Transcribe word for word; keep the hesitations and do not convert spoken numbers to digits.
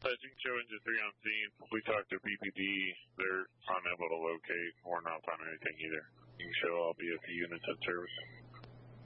Dispatching, show engine three on scene. We talked to B P D. They're unable to locate. We're not finding anything either. You can show all B F P units in service.